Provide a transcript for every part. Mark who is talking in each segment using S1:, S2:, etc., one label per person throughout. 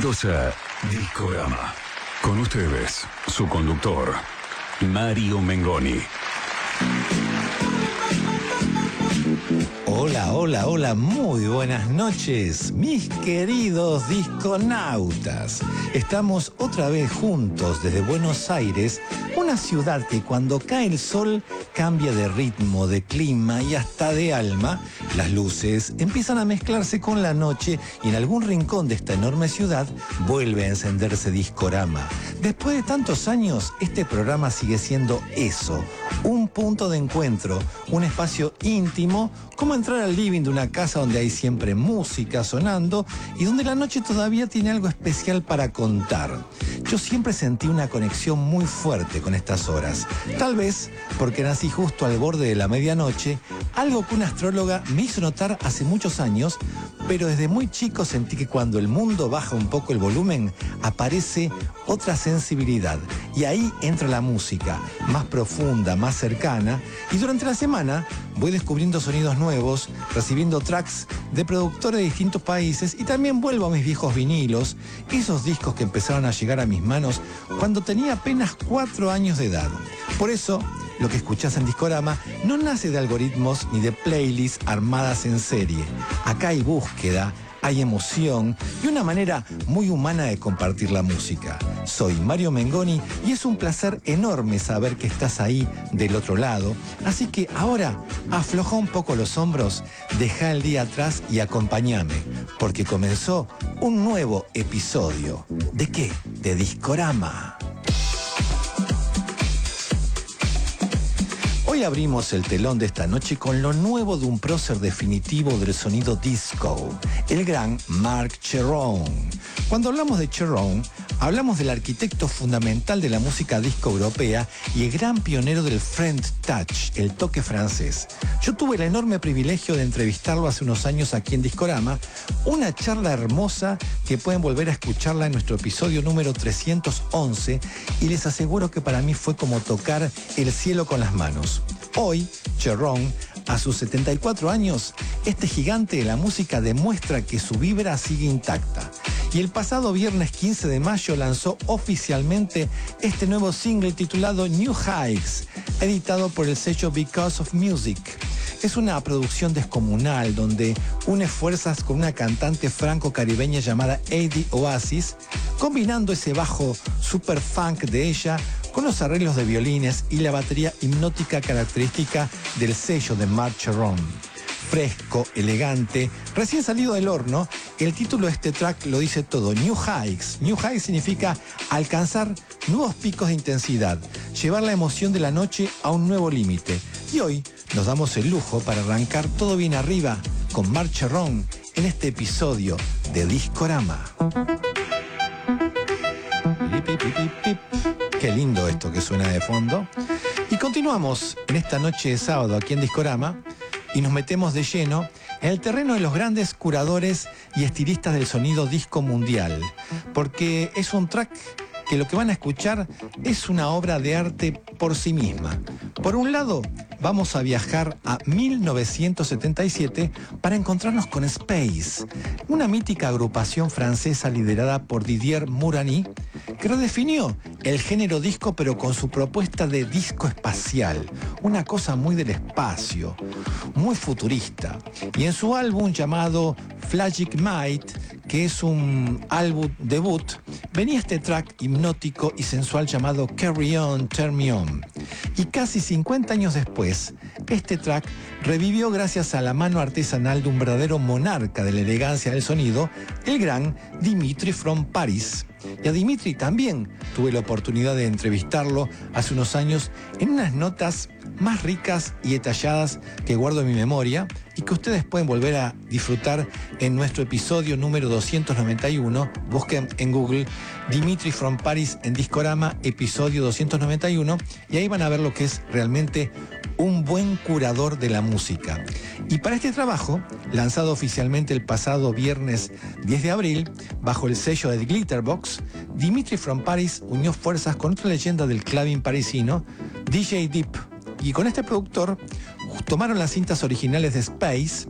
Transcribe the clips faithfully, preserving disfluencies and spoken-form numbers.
S1: Bienvenidos a Discorama. Con ustedes, su conductor, Mario Mengoni.
S2: Hola, hola, hola, muy buenas noches, mis queridos disconautas. Estamos otra vez juntos desde Buenos Aires, una ciudad que cuando cae el sol cambia de ritmo, de clima y hasta de alma. Las luces empiezan a mezclarse con la noche y en algún rincón de esta enorme ciudad vuelve a encenderse Discorama. Después de tantos años, este programa sigue siendo eso, un punto de encuentro, un espacio íntimo, como entrar al living de una casa donde hay siempre música sonando y donde la noche todavía tiene algo especial para contar. Yo siempre sentí una conexión muy fuerte con estas horas, tal vez porque nací justo al borde de la medianoche, algo que una astróloga me hizo notar hace muchos años, pero desde muy chico sentí que cuando el mundo baja un poco el volumen, aparece otra sensibilidad. Y ahí entra la música, más profunda, más cercana, y durante la semana voy descubriendo sonidos nuevos, recibiendo tracks de productores de distintos países y también vuelvo a mis viejos vinilos, esos discos que empezaron a llegar a mis manos cuando tenía apenas cuatro años de edad. Por eso, lo que escuchás en Discorama no nace de algoritmos ni de playlists armadas en serie. Acá hay búsqueda, hay emoción y una manera muy humana de compartir la música. Soy Mario Mengoni y es un placer enorme saber que estás ahí del otro lado. Así que ahora afloja un poco los hombros, deja el día atrás y acompáñame, porque comenzó un nuevo episodio. ¿De qué? De Discorama. Hoy abrimos el telón de esta noche con lo nuevo de un prócer definitivo del sonido disco, el gran Marc Cherone. Cuando hablamos de Cherone, hablamos del arquitecto fundamental de la música disco europea y el gran pionero del French Touch, el toque francés. Yo tuve el enorme privilegio de entrevistarlo hace unos años aquí en Discorama, una charla hermosa que pueden volver a escucharla en nuestro episodio número trescientos once y les aseguro que para mí fue como tocar el cielo con las manos. Hoy, Cherone, a sus setenta y cuatro años, este gigante de la música demuestra que su vibra sigue intacta. Y el pasado viernes quince de mayo lanzó oficialmente este nuevo single titulado New Heights, editado por el sello Because of Music. Es una producción descomunal donde une fuerzas con una cantante franco-caribeña llamada Eddie Oasis, combinando ese bajo super funk de ella con los arreglos de violines y la batería hipnótica característica del sello de Marc Cherone. Fresco, elegante, recién salido del horno, el título de este track lo dice todo, New Heights. New Heights significa alcanzar nuevos picos de intensidad, llevar la emoción de la noche a un nuevo límite. Y hoy nos damos el lujo para arrancar todo bien arriba con Marc Cherone en este episodio de Discorama. Qué lindo esto que suena de fondo. Y continuamos en esta noche de sábado aquí en Discorama y nos metemos de lleno en el terreno de los grandes curadores y estilistas del sonido disco mundial, porque es un track que lo que van a escuchar es una obra de arte por sí misma. Por un lado, vamos a viajar a mil novecientos setenta y siete para encontrarnos con Space, una mítica agrupación francesa liderada por Didier Mourani, que redefinió el género disco pero con su propuesta de disco espacial, una cosa muy del espacio, muy futurista. Y en su álbum llamado Flagic Might, que es un álbum debut, venía este track hipnótico y sensual llamado Carry On, Turn Me On. Y casi cincuenta años después, este track revivió gracias a la mano artesanal de un verdadero monarca de la elegancia del sonido, el gran Dimitri from Paris. Y a Dimitri también tuve la oportunidad de entrevistarlo hace unos años en unas notas más ricas y detalladas que guardo en mi memoria y que ustedes pueden volver a disfrutar en nuestro episodio número doscientos noventa y uno. Busquen en Google Dimitri from Paris en Discorama, episodio doscientos noventa y uno, y ahí van a ver lo que es realmente un buen curador de la música. Y para este trabajo, lanzado oficialmente el pasado viernes diez de abril, bajo el sello de Glitterbox, Dimitri from Paris unió fuerzas con otra leyenda del clubbing parisino, D J Deep. Y con este productor tomaron las cintas originales de Space,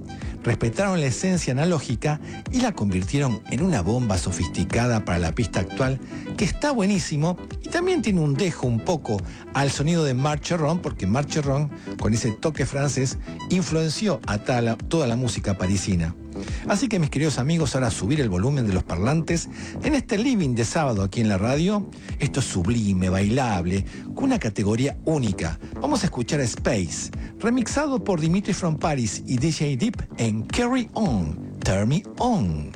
S2: respetaron la esencia analógica y la convirtieron en una bomba sofisticada para la pista actual, que está buenísimo y también tiene un dejo un poco al sonido de Marcheron, porque Marcheron, con ese toque francés, influenció a toda, toda la música parisina. Así que, mis queridos amigos, ahora subir el volumen de los parlantes en este living de sábado aquí en la radio. Esto es sublime, bailable, con una categoría única. Vamos a escuchar a Space, remixado por Dimitri from Paris y D J Deep en Carry On, Turn Me On.